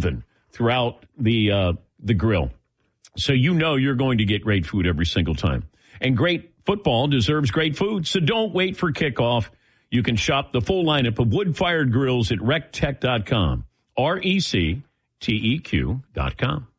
woven throughout the grill. So you know you're going to get great food every single time. And great football deserves great food, so don't wait for kickoff. You can shop the full lineup of wood-fired grills at rectech.com, RECTEQ.com.